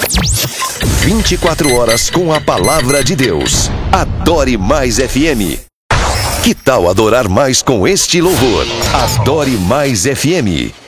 24 horas com a palavra de Deus. Adore Mais FM. Que tal adorar mais com este louvor? Adore Mais FM.